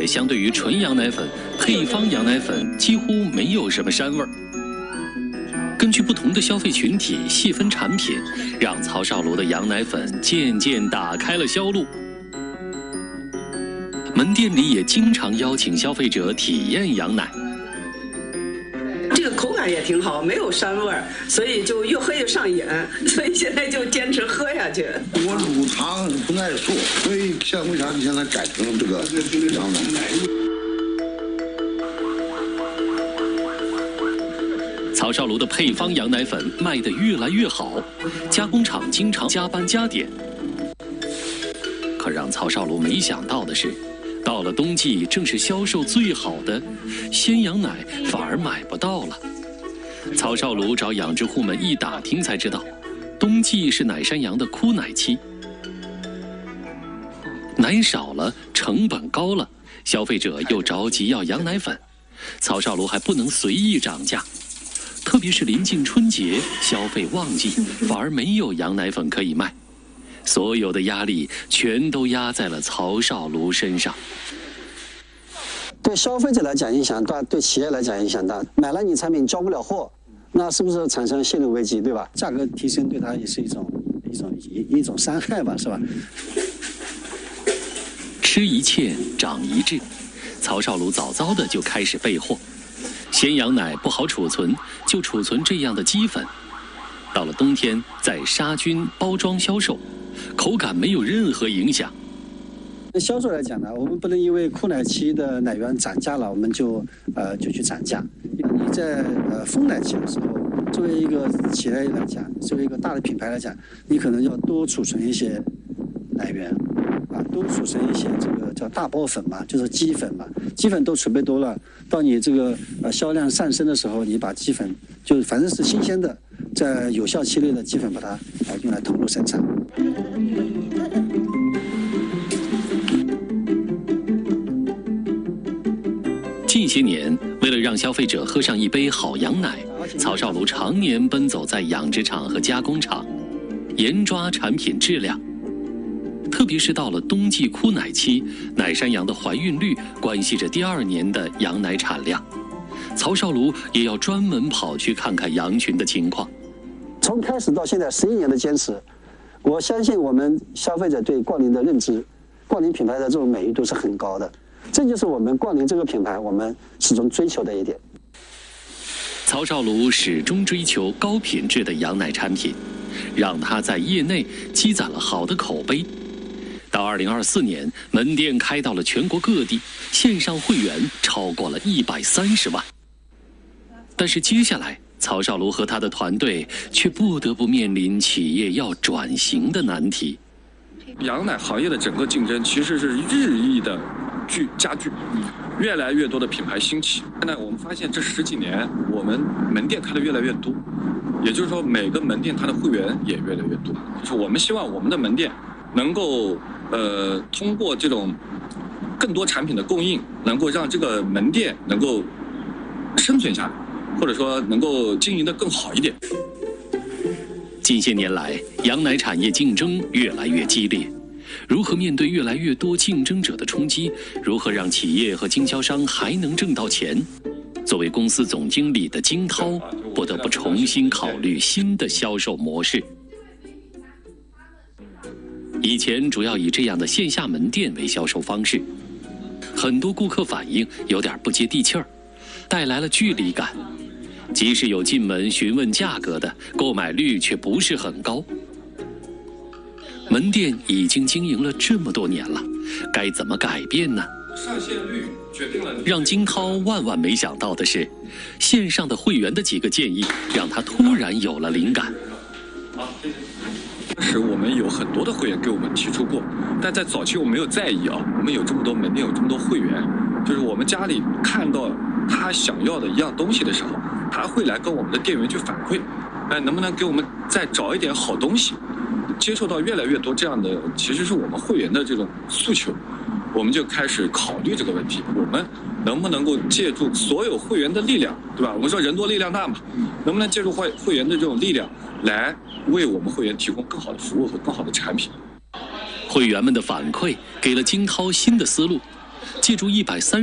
且相对于纯羊奶粉，配方羊奶粉几乎没有什么膻味儿。根据不同的消费群体细分产品，让曹少庐的羊奶粉渐渐打开了销路。门店里也经常邀请消费者体验羊奶。 这个口感也挺好，没有膻味儿，所以就越喝越上瘾，所以现在就坚持喝下去。 我乳糖不耐受，所以为啥现在改成这个羊奶？ 曹少庐的配方羊奶粉卖得越来越好，加工厂经常加班加点。可让曹少庐没想到的是，到了冬季，正是销售最好的鲜羊奶反而买不到了。曹少庐找养殖户们一打听才知道，冬季是奶山羊的枯奶期，奶少了，成本高了，消费者又着急要羊奶粉，曹少庐还不能随意涨价。特别是临近春节消费旺季，反而没有羊奶粉可以卖，所有的压力全都压在了曹少庐身上。 对消费者来讲影响大，对企业来讲影响大。买了你产品交不了货，那是不是产生信任危机，对吧？价格提升对它也是一种伤害吧，是吧？ 吃一堑长一智，曹少庐早早的就开始备货。鲜羊奶不好储存，就储存这样的鸡粉。到了冬天再杀菌包装销售，口感没有任何影响。 销售来讲呢，我们不能因为枯奶期的奶源涨价了，我们就去涨价。你在丰奶期的时候，作为一个企业来讲，作为一个大的品牌来讲，你可能要多储存一些奶源，多储存一些这个叫大包粉嘛，就是鸡粉嘛。鸡粉都储备多了，到你这个销量上升的时候，你把鸡粉就反正是新鲜的，在有效期内的鸡粉把它用来投入生产。 近些年，为了让消费者喝上一杯好羊奶，曹少庐常年奔走在养殖场和加工厂，严抓产品质量。特别是到了冬季枯奶期，奶山羊的怀孕率关系着第2年的羊奶产量。曹少庐也要专门跑去看看羊群的情况。 从开始到现在11年的坚持，我相信我们消费者对冠霖的认知，冠霖品牌的这种美誉度是很高的。这就是我们冠霖这个品牌我们始终追求的一点。 曹少庐始终追求高品质的羊奶产品，让他在业内积攒了好的口碑。到2024年，门店开到了全国各地，线上会员超过了130万。但是接下来，曹少庐和他的团队却不得不面临企业要转型的难题。 羊奶行业的整个竞争其实是日益的加剧，越来越多的品牌兴起。现在我们发现这10几年，我们门店开的越来越多，也就是说每个门店它的会员也越来越多。就是我们希望我们的门店能够通过这种更多产品的供应，能够让这个门店能够生存下来，或者说能够经营得更好一点。 近些年来，羊奶产业竞争越来越激烈。如何面对越来越多竞争者的冲击？如何让企业和经销商还能挣到钱？作为公司总经理的金涛不得不重新考虑新的销售模式。以前主要以这样的线下门店为销售方式，很多顾客反映有点不接地气儿，带来了距离感。即使有进门询问价格的，购买率却不是很高。门店已经经营了这么多年了，该怎么改变呢？ 上线率决定了。 让金涛万万没想到的是，线上的会员的几个建议，让他突然有了灵感。 好，谢谢。当时我们有很多的会员给我们提出过，但在早期我没有在意啊，我们有这么多门店，有这么多会员，就是我们家里看到他想要的一样东西的时候，他会来跟我们的店员去反馈，能不能给我们再找一点好东西？接受到越来越多这样的，其实是我们会员的这种诉求，我们就开始考虑这个问题，我们能不能够借助所有会员的力量，对吧？我们说人多力量大嘛，能不能借助会员的这种力量，来为我们会员提供更好的服务和更好的产品？ 会员们的反馈给了金涛新的思路。 借助130